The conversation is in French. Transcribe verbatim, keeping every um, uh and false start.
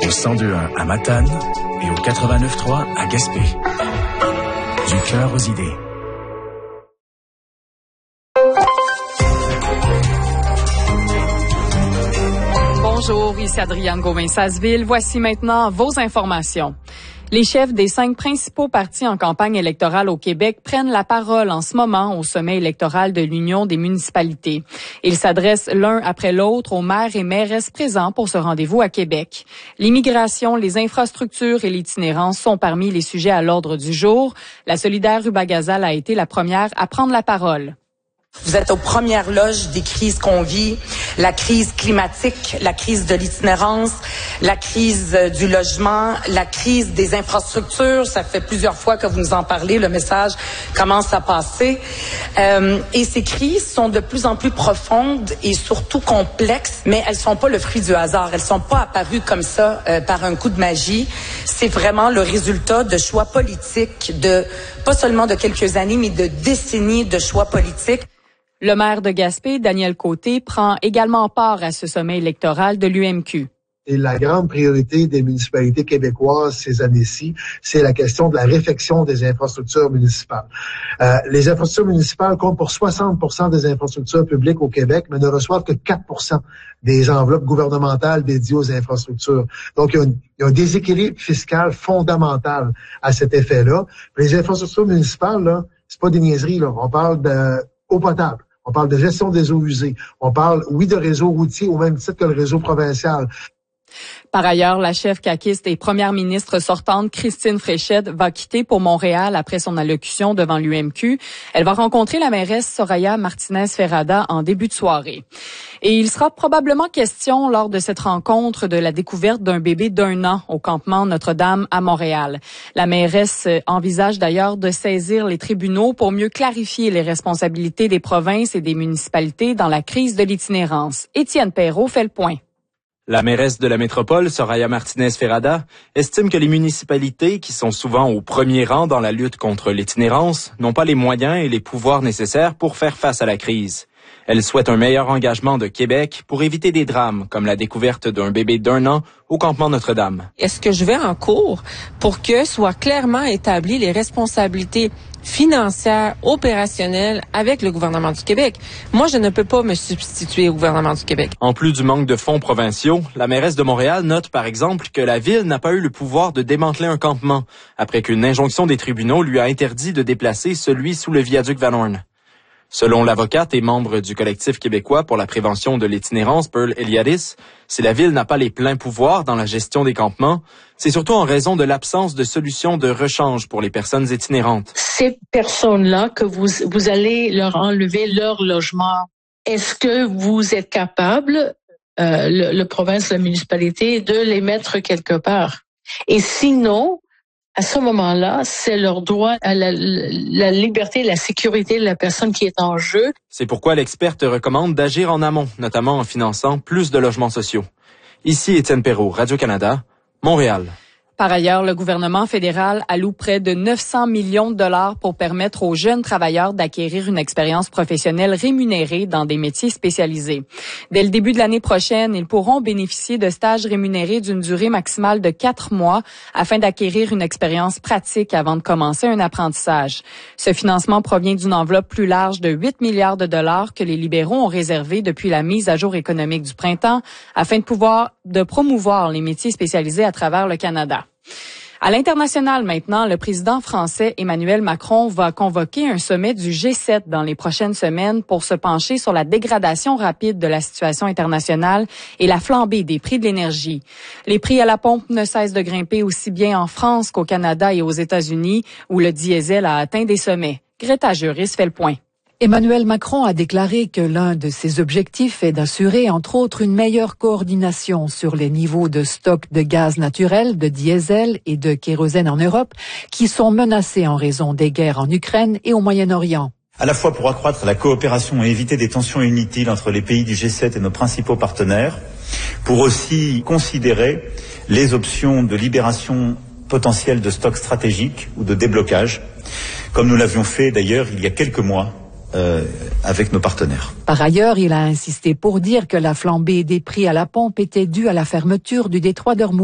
au cent deux point un à Matane et au quatre-vingt-neuf point trois à Gaspé. Du cœur aux idées. Bonjour, ici Adrienne Gauvin-Sasseville. Voici maintenant vos informations. Les chefs des cinq principaux partis en campagne électorale au Québec prennent la parole en ce moment au sommet électoral de l'Union des municipalités. Ils s'adressent l'un après l'autre aux maires et mairesses présents pour ce rendez-vous à Québec. L'immigration, les infrastructures et l'itinérance sont parmi les sujets à l'ordre du jour. La solidaire Ruba Gazal a été la première à prendre la parole. Vous êtes aux premières loges des crises qu'on vit, la crise climatique, la crise de l'itinérance, la crise du logement, la crise des infrastructures. Ça fait plusieurs fois que vous nous en parlez, le message commence à passer. Euh, et ces crises sont de plus en plus profondes et surtout complexes, mais elles sont pas le fruit du hasard. Elles sont pas apparues comme ça euh, par un coup de magie. C'est vraiment le résultat de choix politiques, de pas seulement de quelques années, mais de décennies de choix politiques. Le maire de Gaspé, Daniel Côté, prend également part à ce sommet électoral de l'U M Q. Et la grande priorité des municipalités québécoises ces années-ci, c'est la question de la réfection des infrastructures municipales. Euh, les infrastructures municipales comptent pour soixante pour cent des infrastructures publiques au Québec, mais ne reçoivent que quatre pour cent des enveloppes gouvernementales dédiées aux infrastructures. Donc, il y a, une, il y a un déséquilibre fiscal fondamental à cet effet-là. Les infrastructures municipales, là, c'est pas des niaiseries, là. On parle de eau potable. On parle de gestion des eaux usées. On parle, oui, de réseau routier au même titre que le réseau provincial. Par ailleurs, la chef caquiste et première ministre sortante, Christine Fréchette, va quitter pour Montréal après son allocution devant l'U M Q. Elle va rencontrer la mairesse Soraya Martinez-Ferrada en début de soirée. Et il sera probablement question lors de cette rencontre de la découverte d'un bébé d'un an au campement Notre-Dame à Montréal. La mairesse envisage d'ailleurs de saisir les tribunaux pour mieux clarifier les responsabilités des provinces et des municipalités dans la crise de l'itinérance. Étienne Perrault fait le point. La mairesse de la métropole, Soraya Martinez-Ferrada, estime que les municipalités, qui sont souvent au premier rang dans la lutte contre l'itinérance, n'ont pas les moyens et les pouvoirs nécessaires pour faire face à la crise. Elle souhaite un meilleur engagement de Québec pour éviter des drames, comme la découverte d'un bébé d'un an au campement Notre-Dame. Est-ce que je vais en cours pour que soient clairement établies les responsabilités financières, opérationnelles avec le gouvernement du Québec? Moi, je ne peux pas me substituer au gouvernement du Québec. En plus du manque de fonds provinciaux, la mairesse de Montréal note par exemple que la ville n'a pas eu le pouvoir de démanteler un campement, après qu'une injonction des tribunaux lui a interdit de déplacer celui sous le viaduc Van Horn. Selon l'avocate et membre du collectif québécois pour la prévention de l'itinérance, Pearl Eliadis, si la ville n'a pas les pleins pouvoirs dans la gestion des campements, c'est surtout en raison de l'absence de solutions de rechange pour les personnes itinérantes. Ces personnes-là, que vous, vous allez leur enlever leur logement, est-ce que vous êtes capable, euh, le, le province, la municipalité, de les mettre quelque part? Et sinon, à ce moment-là, c'est leur droit à la, la liberté et la sécurité de la personne qui est en jeu. C'est pourquoi l'experte recommande d'agir en amont, notamment en finançant plus de logements sociaux. Ici Étienne Perrault, Radio-Canada, Montréal. Par ailleurs, le gouvernement fédéral alloue près de neuf cents millions de dollars pour permettre aux jeunes travailleurs d'acquérir une expérience professionnelle rémunérée dans des métiers spécialisés. Dès le début de l'année prochaine, ils pourront bénéficier de stages rémunérés d'une durée maximale de quatre mois afin d'acquérir une expérience pratique avant de commencer un apprentissage. Ce financement provient d'une enveloppe plus large de huit milliards de dollars que les libéraux ont réservé depuis la mise à jour économique du printemps afin de pouvoir de promouvoir les métiers spécialisés à travers le Canada. À l'international maintenant, le président français Emmanuel Macron va convoquer un sommet du G sept dans les prochaines semaines pour se pencher sur la dégradation rapide de la situation internationale et la flambée des prix de l'énergie. Les prix à la pompe ne cessent de grimper aussi bien en France qu'au Canada et aux États-Unis, où le diesel a atteint des sommets. Greta Juris fait le point. Emmanuel Macron a déclaré que l'un de ses objectifs est d'assurer, entre autres, une meilleure coordination sur les niveaux de stock de gaz naturel, de diesel et de kérosène en Europe, qui sont menacés en raison des guerres en Ukraine et au Moyen-Orient. À la fois pour accroître la coopération et éviter des tensions inutiles entre les pays du G sept et nos principaux partenaires, pour aussi considérer les options de libération potentielle de stocks stratégiques ou de déblocage, comme nous l'avions fait d'ailleurs il y a quelques mois Euh, avec nos partenaires. Par ailleurs, il a insisté pour dire que la flambée des prix à la pompe était due à la fermeture du détroit d'Ormuz.